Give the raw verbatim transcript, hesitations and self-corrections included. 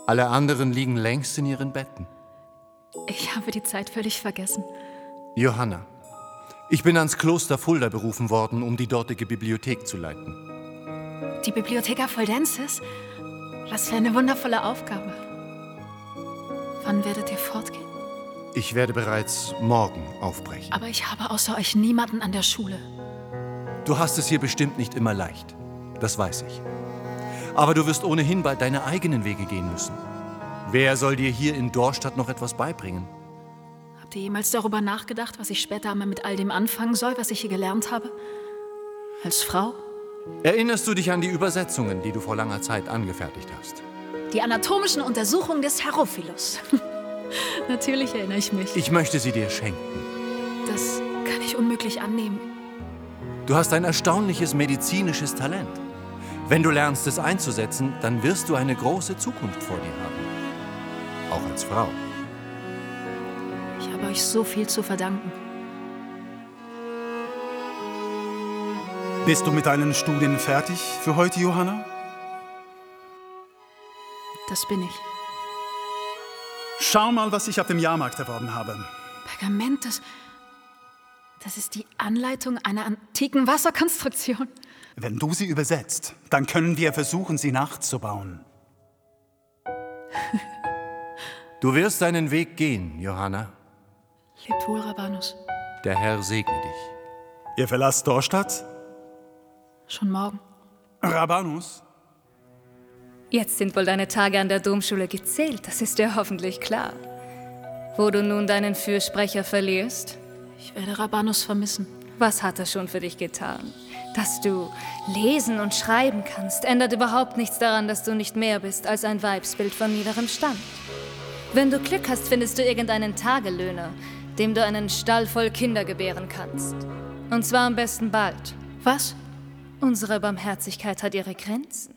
Alle anderen liegen längst in ihren Betten. Ich habe die Zeit völlig vergessen. Johanna, ich bin ans Kloster Fulda berufen worden, um die dortige Bibliothek zu leiten. Die Bibliotheca Fuldensis? Was für eine wundervolle Aufgabe. Wann werdet ihr fortgehen? Ich werde bereits morgen aufbrechen. Aber ich habe außer euch niemanden an der Schule. Du hast es hier bestimmt nicht immer leicht. Das weiß ich. Aber du wirst ohnehin bald deine eigenen Wege gehen müssen. Wer soll dir hier in Dorstadt noch etwas beibringen? Habt ihr jemals darüber nachgedacht, was ich später einmal mit all dem anfangen soll, was ich hier gelernt habe? Als Frau? Erinnerst du dich an die Übersetzungen, die du vor langer Zeit angefertigt hast? Die anatomischen Untersuchungen des Herophilus. Natürlich erinnere ich mich. Ich möchte sie dir schenken. Das kann ich unmöglich annehmen. Du hast ein erstaunliches medizinisches Talent. Wenn du lernst, es einzusetzen, dann wirst du eine große Zukunft vor dir haben. Auch als Frau. Ich habe euch so viel zu verdanken. Bist du mit deinen Studien fertig für heute, Johanna? Das bin ich. Schau mal, was ich auf dem Jahrmarkt erworben habe. Pergament, das, das ist die Anleitung einer antiken Wasserkonstruktion. Wenn du sie übersetzt, dann können wir versuchen, sie nachzubauen. Du wirst deinen Weg gehen, Johanna. Lebt wohl, Rabanus. Der Herr segne dich. Ihr verlasst Dorstadt? Schon morgen. Rabanus? Jetzt sind wohl deine Tage an der Domschule gezählt, das ist dir hoffentlich klar. Wo du nun deinen Fürsprecher verlierst? Ich werde Rabanus vermissen. Was hat er schon für dich getan? Dass du lesen und schreiben kannst, ändert überhaupt nichts daran, dass du nicht mehr bist als ein Weibsbild von niederem Stand. Wenn du Glück hast, findest du irgendeinen Tagelöhner, dem du einen Stall voll Kinder gebären kannst. Und zwar am besten bald. Was? Unsere Barmherzigkeit hat ihre Grenzen.